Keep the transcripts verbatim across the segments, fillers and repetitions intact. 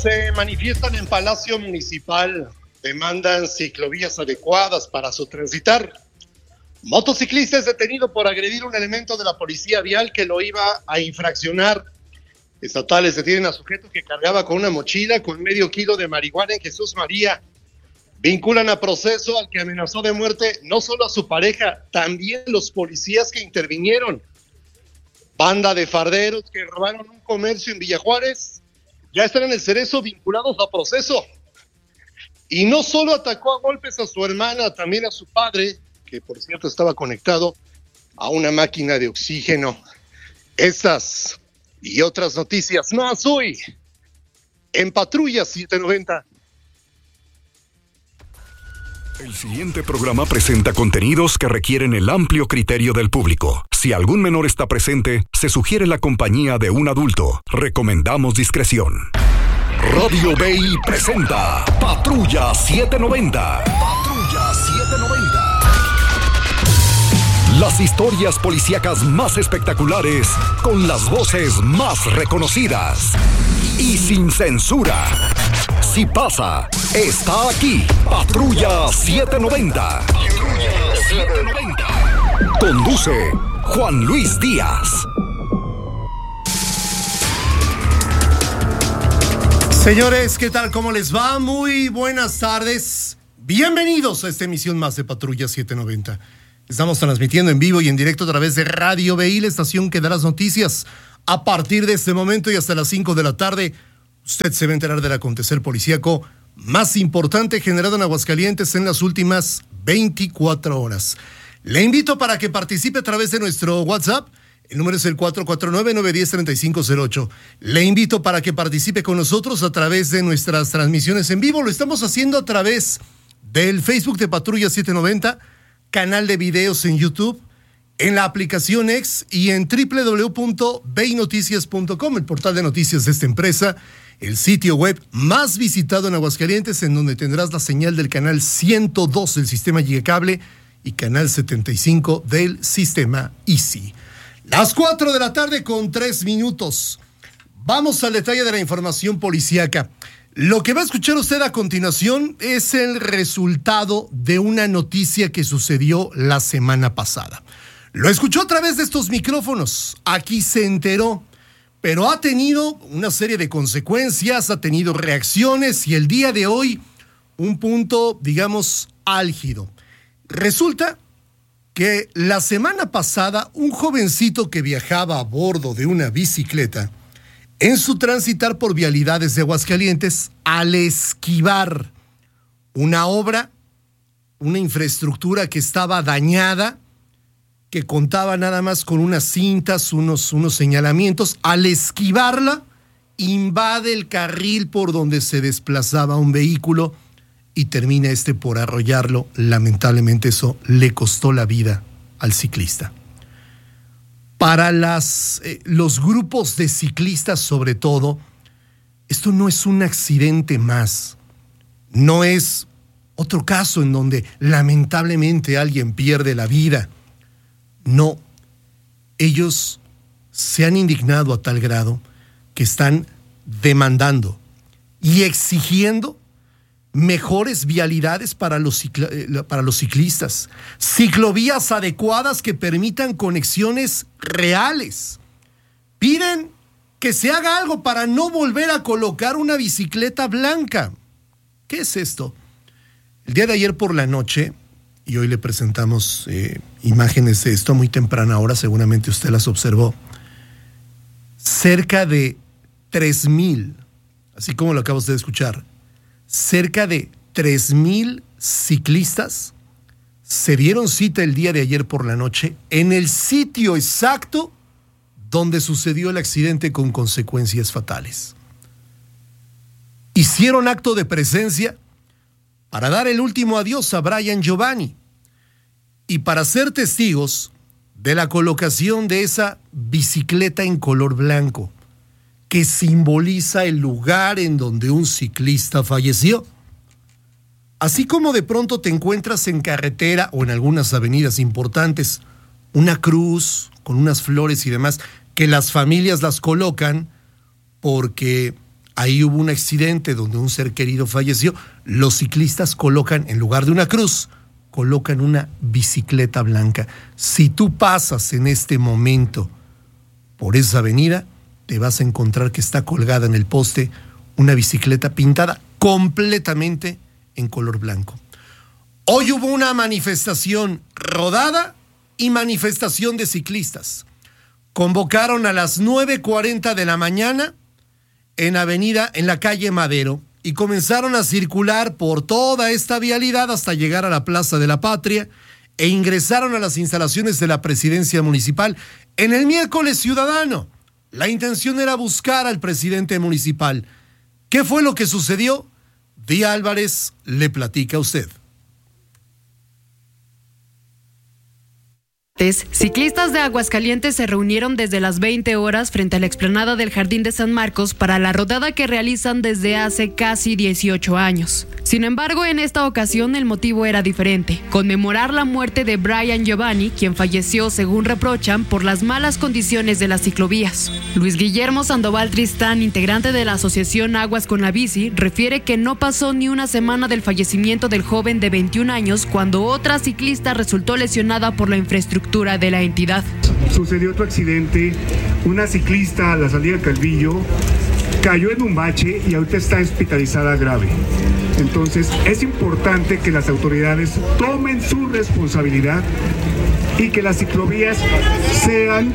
Se manifiestan en Palacio Municipal, demandan ciclovías adecuadas para su transitar. Motociclista es detenido por agredir un elemento de la policía vial que lo iba a infraccionar. Estatales detienen a sujeto que cargaba con una mochila con medio kilo de marihuana en Jesús María. Vinculan a proceso al que amenazó de muerte no solo a su pareja, también los policías que intervinieron. Banda de farderos que robaron un comercio en Villa Juárez ya están en el Cerezo vinculados a proceso. Y no solo atacó a golpes a su hermana, también a su padre, que por cierto estaba conectado a una máquina de oxígeno. Estas y otras noticias más hoy en Patrulla setecientos noventa. El siguiente programa presenta contenidos que requieren el amplio criterio del público. Si algún menor está presente, se sugiere la compañía de un adulto. Recomendamos discreción. Radio B I presenta Patrulla setecientos noventa. Patrulla setecientos noventa. Las historias policíacas más espectaculares, con las voces más reconocidas y sin censura. Si pasa, está aquí. Patrulla setecientos noventa. Patrulla setecientos noventa. Conduce Juan Luis Díaz. Señores, ¿qué tal? ¿Cómo les va? Muy buenas tardes. Bienvenidos a esta emisión más de Patrulla setecientos noventa. Estamos transmitiendo en vivo y en directo a través de Radio B I, la estación que da las noticias. A partir de este momento y hasta las cinco de la tarde, usted se va a enterar del acontecer policíaco más importante generado en Aguascalientes en las últimas veinticuatro horas. Le invito para que participe a través de nuestro WhatsApp. El número es el cuatro cuatro nueve, nueve uno cero, tres cinco cero ocho. Le invito para que participe con nosotros a través de nuestras transmisiones en vivo. Lo estamos haciendo a través del Facebook de Patrulla setecientos noventa, canal de videos en YouTube, en la aplicación X y en doble u doble u doble u punto b i noticias punto com, el portal de noticias de esta empresa, el sitio web más visitado en Aguascalientes, en donde tendrás la señal del canal ciento dos del sistema Gigacable y canal setenta y cinco del sistema Easy. Las cuatro de la tarde con tres minutos. Vamos al detalle de la información policíaca. Lo que va a escuchar usted a continuación es el resultado de una noticia que sucedió la semana pasada. Lo escuchó a través de estos micrófonos. Aquí se enteró. Pero ha tenido una serie de consecuencias, ha tenido reacciones y el día de hoy un punto, digamos, álgido. Resulta que la semana pasada un jovencito que viajaba a bordo de una bicicleta, en su transitar por vialidades de Aguascalientes, al esquivar una obra, una infraestructura que estaba dañada, que contaba nada más con unas cintas, unos, unos señalamientos, al esquivarla, invade el carril por donde se desplazaba un vehículo y termina este por arrollarlo. Lamentablemente eso le costó la vida al ciclista. Para las, eh, los grupos de ciclistas sobre todo, esto no es un accidente más, no es otro caso en donde lamentablemente alguien pierde la vida. No, ellos se han indignado a tal grado que están demandando y exigiendo mejores vialidades para los, cicla, para los ciclistas, ciclovías adecuadas que permitan conexiones reales. Piden que se haga algo para no volver a colocar una bicicleta blanca. ¿Qué es esto? El día de ayer por la noche, y hoy le presentamos eh, imágenes de esto a muy temprana hora, seguramente usted las observó, cerca de tres mil, así como lo acaba usted de escuchar, cerca de tres mil ciclistas se dieron cita el día de ayer por la noche en el sitio exacto donde sucedió el accidente con consecuencias fatales. Hicieron acto de presencia para dar el último adiós a Brian Giovanni y para ser testigos de la colocación de esa bicicleta en color blanco que simboliza el lugar en donde un ciclista falleció. Así como de pronto te encuentras en carretera o en algunas avenidas importantes una cruz con unas flores y demás, que las familias las colocan porque ahí hubo un accidente donde un ser querido falleció, los ciclistas colocan, en lugar de una cruz, colocan una bicicleta blanca. Si tú pasas en este momento por esa avenida, te vas a encontrar que está colgada en el poste una bicicleta pintada completamente en color blanco. Hoy hubo una manifestación rodada y manifestación de ciclistas. Convocaron a las nueve cuarenta de la mañana en avenida, en la calle Madero, y comenzaron a circular por toda esta vialidad hasta llegar a la Plaza de la Patria e ingresaron a las instalaciones de la presidencia municipal en el miércoles ciudadano. La intención era buscar al presidente municipal. ¿Qué fue lo que sucedió? Día Álvarez le platica a usted. Ciclistas de Aguascalientes se reunieron desde las veinte horas frente a la explanada del Jardín de San Marcos para la rodada que realizan desde hace casi dieciocho años. Sin embargo, en esta ocasión el motivo era diferente: conmemorar la muerte de Brian Giovanni, quien falleció, según reprochan, por las malas condiciones de las ciclovías. Luis Guillermo Sandoval Tristán, integrante de la asociación Aguas con la Bici, refiere que no pasó ni una semana del fallecimiento del joven de veintiún años cuando otra ciclista resultó lesionada por la infraestructura de la entidad. Sucedió otro accidente, una ciclista a la salida de Calvillo cayó en un bache y ahorita está hospitalizada grave. Entonces es importante que las autoridades tomen su responsabilidad y que las ciclovías sean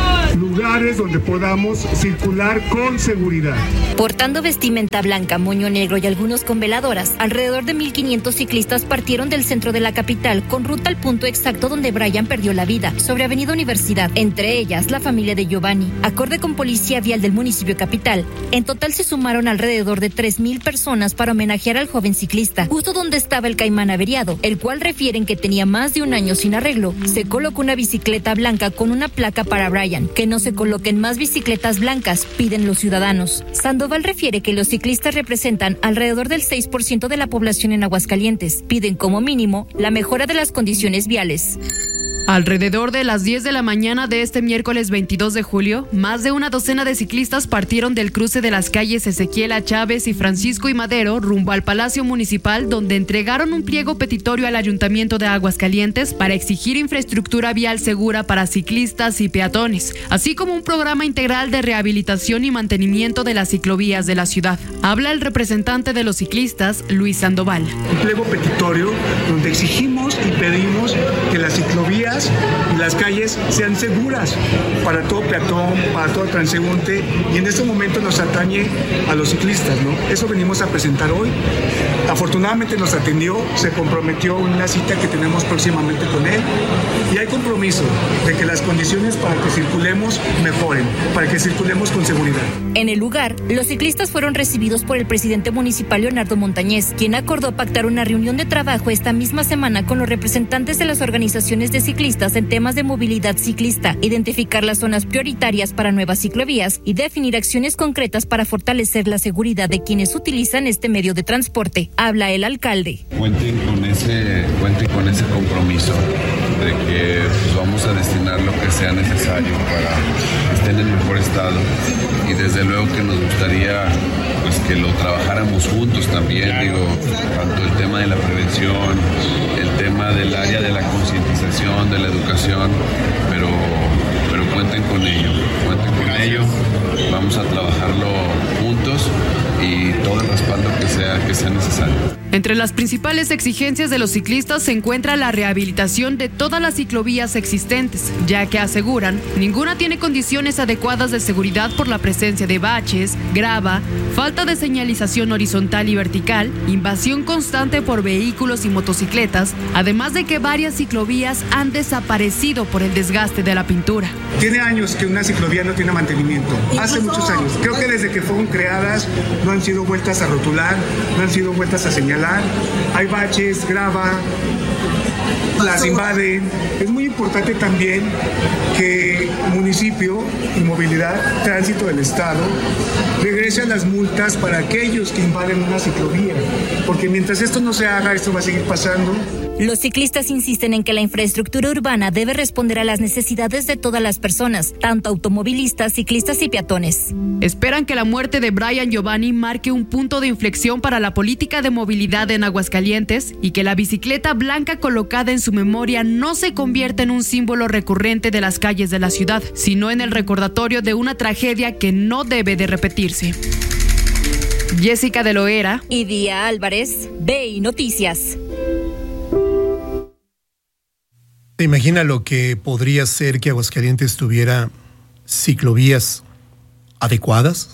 lugares donde podamos circular con seguridad. Portando vestimenta blanca, moño negro y algunos con veladoras, alrededor de mil quinientos ciclistas partieron del centro de la capital con ruta al punto exacto donde Brian perdió la vida, sobre Avenida Universidad, entre ellas la familia de Giovanni. Acorde con Policía Vial del municipio capital, en total se sumaron alrededor de tres mil personas para homenajear al joven ciclista, justo donde estaba el Caimán averiado, el cual refieren que tenía más de un año sin arreglo. Se colocó una bicicleta blanca con una placa para Brian. Que no se coloquen más bicicletas blancas, piden los ciudadanos. Sandoval refiere que los ciclistas representan alrededor del seis por ciento de la población en Aguascalientes. Piden como mínimo la mejora de las condiciones viales. Alrededor de las diez de la mañana de este miércoles veintidós de julio, más de una docena de ciclistas partieron del cruce de las calles Ezequiel A. Chávez y Francisco y Madero rumbo al Palacio Municipal, donde entregaron un pliego petitorio al Ayuntamiento de Aguascalientes para exigir infraestructura vial segura para ciclistas y peatones, así como un programa integral de rehabilitación y mantenimiento de las ciclovías de la ciudad. Habla el representante de los ciclistas, Luis Sandoval. Un pliego petitorio donde exigimos y pedimos que las ciclovías y las calles sean seguras para todo peatón, para todo transeúnte, y en este momento nos atañe a los ciclistas, ¿no? Eso venimos a presentar hoy. Afortunadamente nos atendió, se comprometió en una cita que tenemos próximamente con él, y hay compromiso de que las condiciones para que circulemos mejoren, para que circulemos con seguridad. En el lugar, los ciclistas fueron recibidos por el presidente municipal Leonardo Montañez, quien acordó pactar una reunión de trabajo esta misma semana con los representantes de las organizaciones de ciclistas en temas de movilidad ciclista, identificar las zonas prioritarias para nuevas ciclovías y definir acciones concretas para fortalecer la seguridad de quienes utilizan este medio de transporte. Habla el alcalde. Cuenten con ese, cuenten con ese compromiso de que pues, vamos a destinar lo que sea necesario para que estén en mejor estado, y desde luego que nos gustaría pues que lo trabajáramos juntos también, digo, tanto el tema de la prevención, el tema del área de la concientización, de la educación, pero, pero cuenten con ello, cuenten con ello, vamos a trabajarlo juntos y todo el respaldo que sea, que sea necesario. Entre las principales exigencias de los ciclistas se encuentra la rehabilitación de todas las ciclovías existentes, ya que aseguran ninguna tiene condiciones adecuadas de seguridad por la presencia de baches, grava, falta de señalización horizontal y vertical, invasión constante por vehículos y motocicletas, además de que varias ciclovías han desaparecido por el desgaste de la pintura. Tiene años que una ciclovía no tiene mantenimiento, hace muchos años. Creo que desde que fueron creadas no han sido vueltas a rotular, no han sido vueltas a señalar. Hay baches, grava, las invaden. Es muy importante también que municipio y movilidad, tránsito del Estado, regresen las multas para aquellos que invaden una ciclovía, porque mientras esto no se haga, esto va a seguir pasando. Los ciclistas insisten en que la infraestructura urbana debe responder a las necesidades de todas las personas, tanto automovilistas, ciclistas y peatones. Esperan que la muerte de Brian Giovanni marque un punto de inflexión para la política de movilidad en Aguascalientes y que la bicicleta blanca colocada en su memoria no se convierta en un símbolo recurrente de las calles de la ciudad, sino en el recordatorio de una tragedia que no debe de repetirse. Jessica de Loera y Día Álvarez, B I Noticias. ¿Te imaginas lo que podría ser que Aguascalientes tuviera ciclovías adecuadas?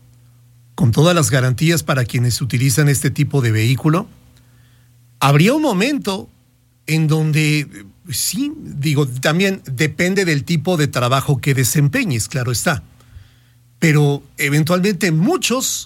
Con todas las garantías para quienes utilizan este tipo de vehículo. Habría un momento en donde, sí, digo, también depende del tipo de trabajo que desempeñes, claro está. Pero eventualmente muchos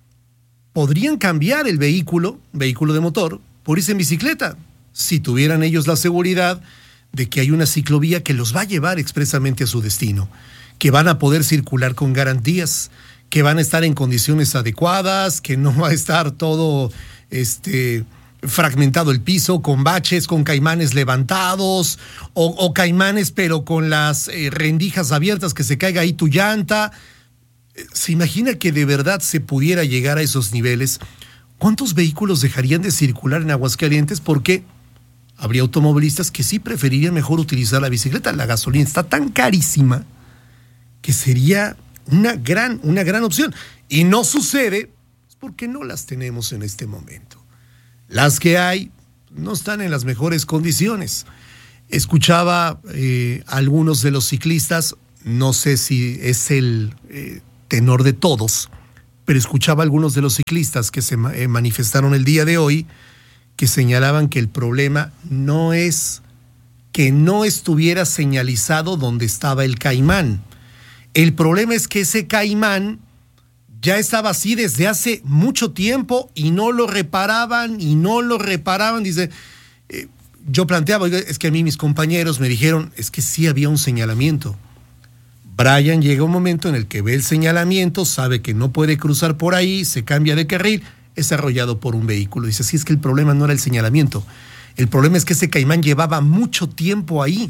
podrían cambiar el vehículo, vehículo de motor, por irse en bicicleta, si tuvieran ellos la seguridad de que hay una ciclovía que los va a llevar expresamente a su destino, que van a poder circular con garantías, que van a estar en condiciones adecuadas, que no va a estar todo este, fragmentado el piso, con baches, con caimanes levantados, o, o caimanes pero con las eh, rendijas abiertas, que se caiga ahí tu llanta. ¿Se imagina que de verdad se pudiera llegar a esos niveles? ¿Cuántos vehículos dejarían de circular en Aguascalientes? Porque habría automovilistas que sí preferirían mejor utilizar la bicicleta. La gasolina está tan carísima que sería una gran, una gran opción. Y no sucede porque no las tenemos en este momento. Las que hay no están en las mejores condiciones. Escuchaba eh, a algunos de los ciclistas, no sé si es el eh, tenor de todos, pero escuchaba a algunos de los ciclistas que se eh, manifestaron el día de hoy, que señalaban que el problema no es que no estuviera señalizado donde estaba el caimán. El problema es que ese caimán ya estaba así desde hace mucho tiempo y no lo reparaban y no lo reparaban. Dice, eh, yo planteaba, es que a mí mis compañeros me dijeron, es que sí había un señalamiento. Brian llega un momento en el que ve el señalamiento, sabe que no puede cruzar por ahí, se cambia de carril, es arrollado por un vehículo. Dice, sí, es que el problema no era el señalamiento. El problema es que ese caimán llevaba mucho tiempo ahí.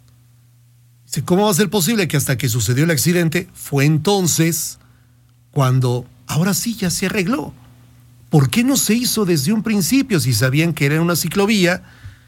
Dice, ¿cómo va a ser posible que hasta que sucedió el accidente fue entonces cuando ahora sí ya se arregló? ¿Por qué no se hizo desde un principio si sabían que era una ciclovía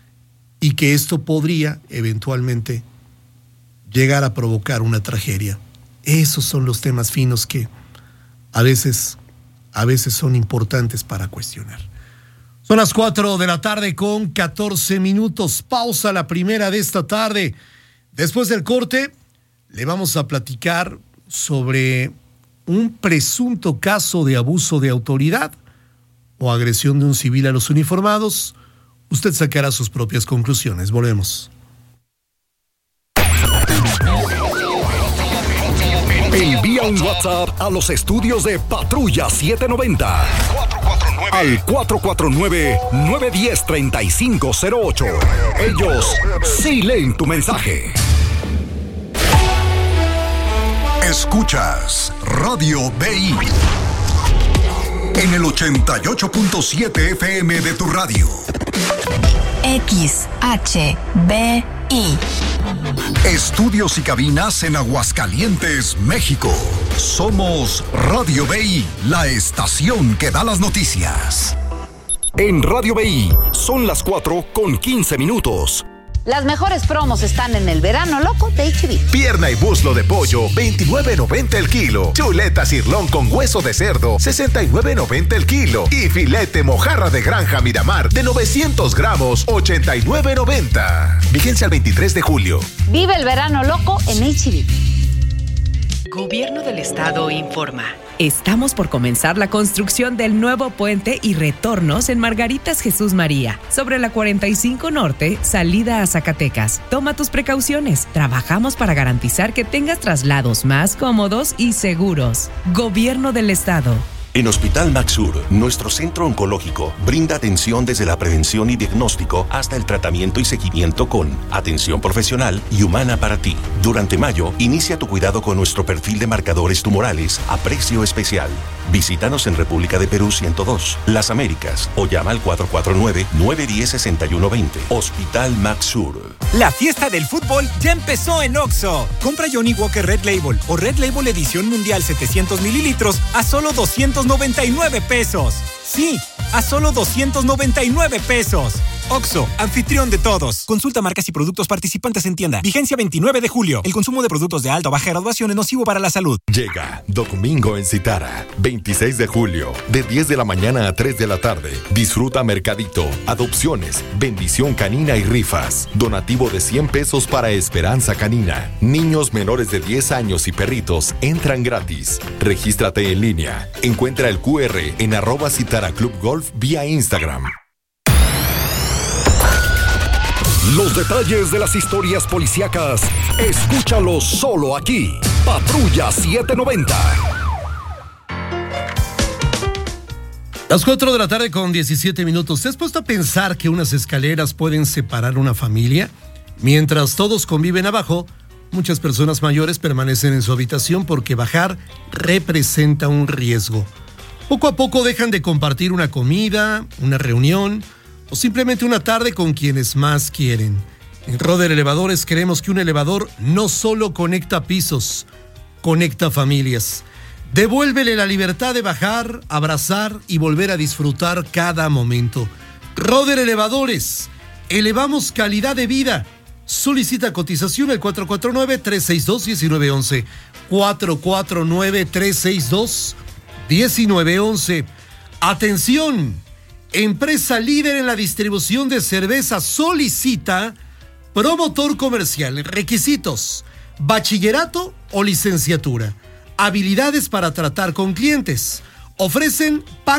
y que esto podría eventualmente llegar a provocar una tragedia? Esos son los temas finos que a veces, a veces son importantes para cuestionar. Son las cuatro de la tarde con catorce minutos. Pausa la primera de esta tarde. Después del corte, le vamos a platicar sobre un presunto caso de abuso de autoridad o agresión de un civil a los uniformados. Usted sacará sus propias conclusiones. Volvemos. Envía un WhatsApp a los estudios de Patrulla setecientos noventa al cuatro cuatro nueve, nueve uno cero, tres cinco cero ocho. Ellos sí leen tu mensaje. Escuchas Radio B I en el ochenta y ocho punto siete F M de tu radio. X H B I. Estudios y cabinas en Aguascalientes, México. Somos Radio B I, la estación que da las noticias. En Radio B I son las cuatro con quince minutos. Las mejores promos están en el verano loco de H B. Pierna y muslo de pollo, veintinueve noventa el kilo. Chuleta cirlón con hueso de cerdo, sesenta y nueve noventa el kilo. Y filete mojarra de granja Miramar de novecientos gramos, ochenta y nueve noventa. Vigencia al veintitrés de julio. Vive el verano loco en H B. Gobierno del Estado informa. Estamos por comenzar la construcción del nuevo puente y retornos en Margaritas Jesús María, sobre la cuarenta y cinco Norte, salida a Zacatecas. Toma tus precauciones. Trabajamos para garantizar que tengas traslados más cómodos y seguros. Gobierno del Estado. En Hospital Maxur, nuestro centro oncológico brinda atención desde la prevención y diagnóstico hasta el tratamiento y seguimiento con atención profesional y humana para ti. Durante mayo, inicia tu cuidado con nuestro perfil de marcadores tumorales a precio especial. Visítanos en República de Perú ciento dos, Las Américas o llama al cuatro cuatro nueve, nueve uno cero, seis uno dos cero. Hospital Maxur. La fiesta del fútbol ya empezó en Oxxo. Compra Johnny Walker Red Label o Red Label Edición Mundial setecientos mililitros a solo doscientos noventa y nueve pesos. Sí, a solo doscientos noventa y nueve pesos. Oxxo, anfitrión de todos. Consulta marcas y productos participantes en tienda. Vigencia veintinueve de julio. El consumo de productos de alta o baja graduación es nocivo para la salud. Llega Domingo en Citara, veintiséis de julio, de diez de la mañana a tres de la tarde. Disfruta mercadito, adopciones, bendición canina y rifas. Donativo de cien pesos para Esperanza Canina. Niños menores de diez años y perritos entran gratis. Regístrate en línea. Encuentra el cu erre en arroba Citara Club Golf vía Instagram. Los detalles de las historias policíacas, escúchalos solo aquí. Patrulla setecientos noventa. Las cuatro de la tarde con diecisiete minutos. ¿Te has puesto a pensar que unas escaleras pueden separar una familia? Mientras todos conviven abajo, muchas personas mayores permanecen en su habitación porque bajar representa un riesgo. Poco a poco dejan de compartir una comida, una reunión o simplemente una tarde con quienes más quieren. En Roder Elevadores creemos que un elevador no solo conecta pisos, conecta familias. Devuélvele la libertad de bajar, abrazar y volver a disfrutar cada momento. Roder Elevadores, elevamos calidad de vida. Solicita cotización al cuatro cuatro nueve, tres seis dos, uno nueve uno uno. cuatro cuatro nueve, tres seis dos, uno nueve uno uno. Atención. Empresa líder en la distribución de cerveza solicita promotor comercial. Requisitos: bachillerato o licenciatura. Habilidades para tratar con clientes. Ofrecen pago